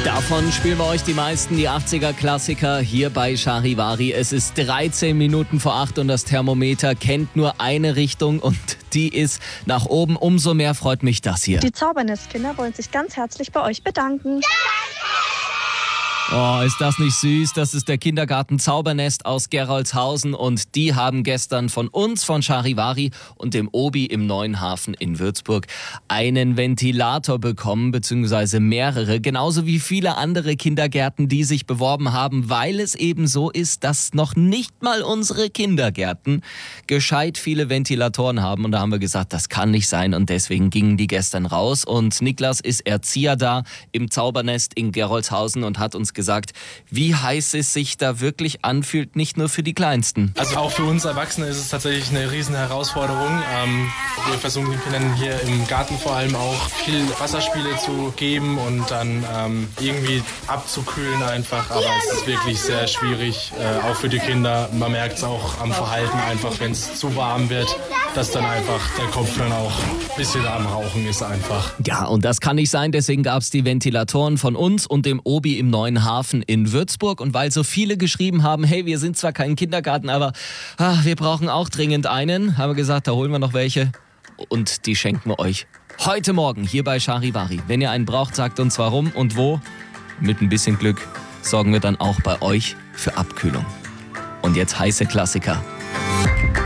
Davon spielen wir euch die meisten, die 80er-Klassiker hier bei Charivari. Es ist 13 Minuten vor 8 und das Thermometer kennt nur eine Richtung und die ist nach oben. Umso mehr freut mich das hier. Die Zaubernestkinder wollen sich ganz herzlich bei euch bedanken. Oh, ist das nicht süß? Das ist der Kindergarten Zaubernest aus Gerolzhausen und die haben gestern von uns, von Charivari und dem Obi im Neuen Hafen in Würzburg einen Ventilator bekommen, beziehungsweise mehrere, genauso wie viele andere Kindergärten, die sich beworben haben, weil es eben so ist, dass noch nicht mal unsere Kindergärten gescheit viele Ventilatoren haben. Und da haben wir gesagt, das kann nicht sein und deswegen gingen die gestern raus. Und Niklas ist Erzieher da im Zaubernest in Gerolzhausen und hat uns gesagt, wie heiß es sich da wirklich anfühlt, nicht nur für die Kleinsten. Also auch für uns Erwachsene ist es tatsächlich eine riesen Herausforderung. Wir versuchen den Kindern hier im Garten vor allem auch viel Wasserspiele zu geben und dann irgendwie abzukühlen einfach. Aber es ist wirklich sehr schwierig, auch für die Kinder. Man merkt es auch am Verhalten einfach, wenn es zu warm wird, dass dann einfach der Kopf dann auch ein bisschen am Rauchen ist einfach. Ja, und das kann nicht sein, deswegen gab es die Ventilatoren von uns und dem Obi im Neuen Hafen in Würzburg. Und weil so viele geschrieben haben, hey, wir sind zwar kein Kindergarten, aber wir brauchen auch dringend einen, haben wir gesagt, da holen wir noch welche und die schenken wir euch heute Morgen hier bei Charivari. Wenn ihr einen braucht, sagt uns warum und wo. Mit ein bisschen Glück sorgen wir dann auch bei euch für Abkühlung. Und jetzt heiße Klassiker